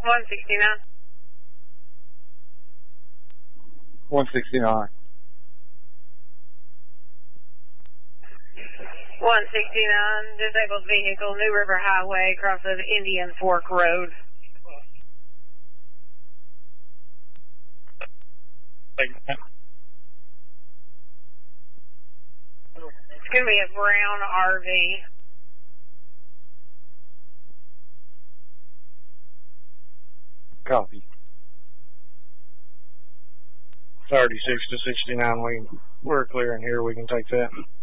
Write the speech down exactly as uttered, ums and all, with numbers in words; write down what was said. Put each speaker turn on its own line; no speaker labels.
one sixty-nine.
one sixty-nine.
one sixty-nine, disabled vehicle, New River Highway, across of Indian Fork Road. It's going to be a brown R V.
Copy. thirty-six to sixty-nine, we, we're clear in here, we can take that.